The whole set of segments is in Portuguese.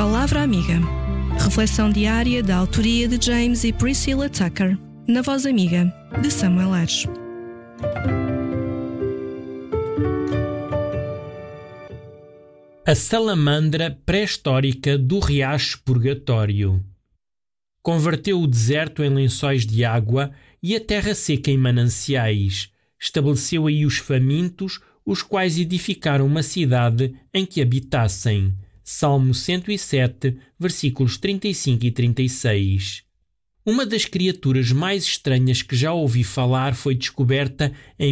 Palavra Amiga. Reflexão diária da autoria de James e Priscilla Tucker, na voz amiga de Samuel Aires. A salamandra pré-histórica do riacho Purgatório. Converteu o deserto em lençóis de água e a terra seca em mananciais. Estabeleceu aí os famintos, os quais edificaram uma cidade em que habitassem. Salmo 107, versículos 35 e 36. Uma das criaturas mais estranhas que já ouvi falar foi descoberta em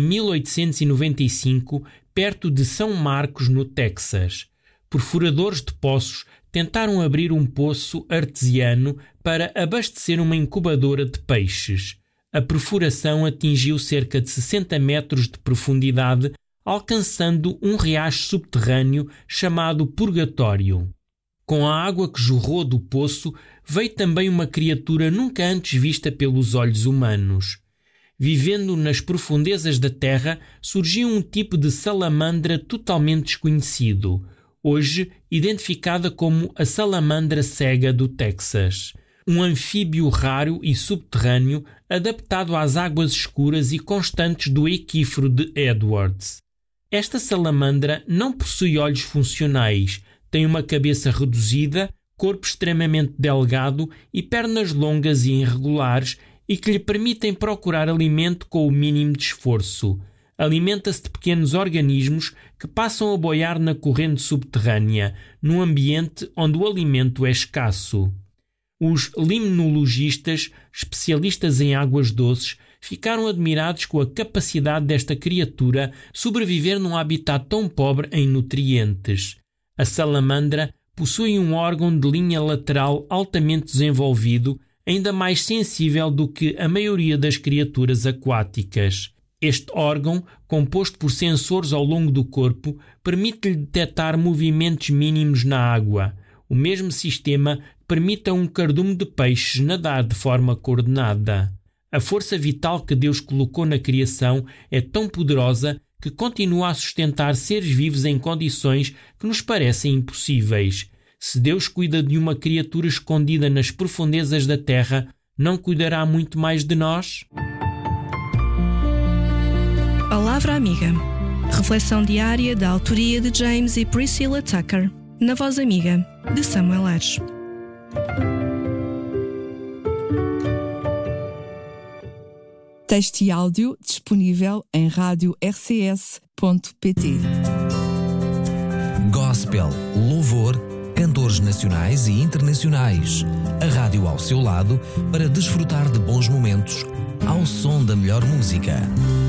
1895, perto de São Marcos, no Texas. Perfuradores de poços tentaram abrir um poço artesiano para abastecer uma incubadora de peixes. A perfuração atingiu cerca de 60 metros de profundidade, alcançando um riacho subterrâneo chamado Purgatório. Com a água que jorrou do poço, veio também uma criatura nunca antes vista pelos olhos humanos. Vivendo nas profundezas da terra, surgiu um tipo de salamandra totalmente desconhecido, hoje identificada como a salamandra cega do Texas. Um anfíbio raro e subterrâneo, adaptado às águas escuras e constantes do equífero de Edwards. Esta salamandra não possui olhos funcionais, tem uma cabeça reduzida, corpo extremamente delgado e pernas longas e irregulares e que lhe permitem procurar alimento com o mínimo de esforço. Alimenta-se de pequenos organismos que passam a boiar na corrente subterrânea, num ambiente onde o alimento é escasso. Os limnologistas, especialistas em águas doces, ficaram admirados com a capacidade desta criatura sobreviver num habitat tão pobre em nutrientes. A salamandra possui um órgão de linha lateral altamente desenvolvido, ainda mais sensível do que a maioria das criaturas aquáticas. Este órgão, composto por sensores ao longo do corpo, permite-lhe detectar movimentos mínimos na água. O mesmo sistema permite a um cardume de peixes nadar de forma coordenada. A força vital que Deus colocou na criação é tão poderosa que continua a sustentar seres vivos em condições que nos parecem impossíveis. Se Deus cuida de uma criatura escondida nas profundezas da terra, não cuidará muito mais de nós? Palavra Amiga. Reflexão diária da autoria de James e Priscilla Tucker, na voz amiga de Samuel Aires. Texto e áudio disponível em radio-rcs.pt. Gospel, louvor, cantores nacionais e internacionais. A rádio ao seu lado para desfrutar de bons momentos, ao som da melhor música.